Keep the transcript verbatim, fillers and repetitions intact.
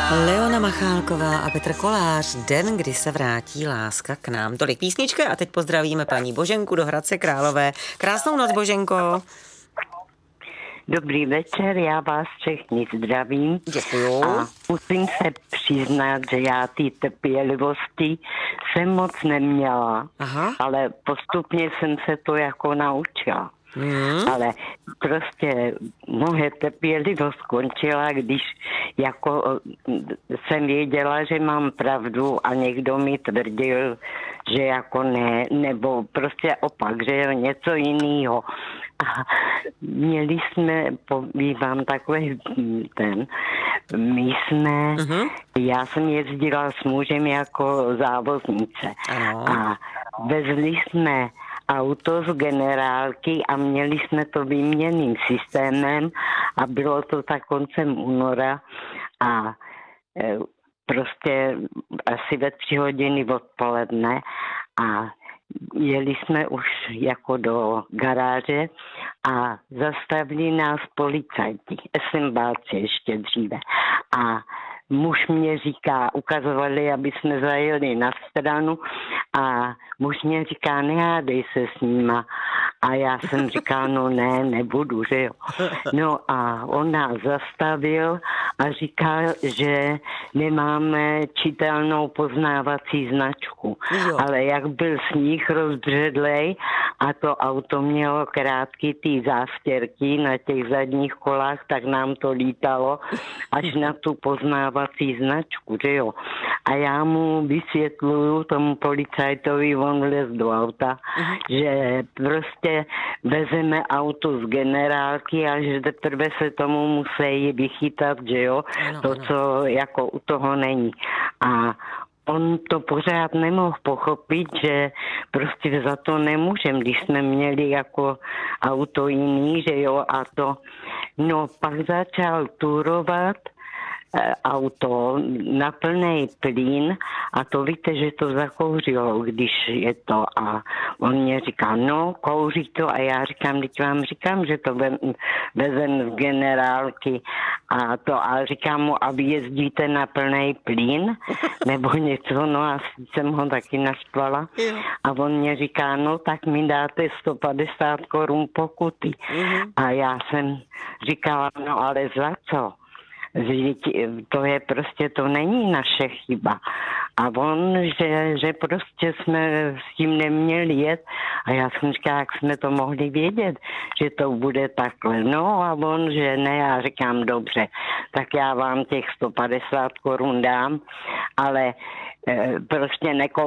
Leona Machálková a Petr Kolář, den, kdy se vrátí láska k nám. Tolik písnička a teď pozdravíme paní Boženku do Hradce Králové. Krásnou noc, Boženko. Dobrý večer, já vás všechny zdravím. Děkuju. A musím se přiznat, že já té trpělivosti jsem moc neměla, Aha. ale postupně jsem se to jako naučila. Hmm. Ale prostě moje trpělivost skončila, když jako jsem věděla, že mám pravdu a někdo mi tvrdil, že jako ne, nebo prostě opak, že je něco jiného. A měli jsme, povím takový ten, my jsme, uh-huh. já jsem jezdila s mužem jako závoznice. Ano. A vezli jsme auto z generálky a měli jsme to výměnným systémem a bylo to tak koncem února a e, prostě asi ve tři hodiny odpoledne a jeli jsme už jako do garáže a zastavili nás policajti, SMBáci ještě dříve. A muž mě říká, ukazovali, aby jsme zajeli na stranu a muž mě říká, nehádej se s nima. A já jsem říkal, no ne, nebudu, že jo. No a on nás zastavil a říkal, že nemáme čitelnou poznávací značku. Jo. Ale jak byl sníh rozbředlej a to auto mělo krátký ty zástěrky na těch zadních kolách, tak nám to lítalo až na tu poznávací značku, že jo. A já mu vysvětluju tomu policajtovi, on vlez do auta, uh-huh. že prostě vezeme auto z generálky a že teprve se tomu musí vychytat, že jo, ano, to, ano. co jako u toho není. A on to pořád nemohl pochopit, že prostě za to nemůžem, když jsme měli jako auto jiný, že jo, a to. No, pak začal turovat auto na plný plyn a to víte, že to zakouřilo, když je to a on mě říká, no, kouří to a já říkám, teď vám říkám, že to vezem z generálky a to a říkám mu, a vy jezdíte na plný plyn nebo něco, no a jsem ho taky naštvala a on mě říká, no tak mi dáte sto padesát korun pokuty a já jsem říkala, no ale za co? To je prostě, to není naše chyba. A on, že, že prostě jsme s tím neměli jet a já jsem říkala, jak jsme to mohli vědět, že to bude takhle. No a on, že ne, já říkám, dobře, tak já vám těch sto padesát korun dám, ale e, prostě nekou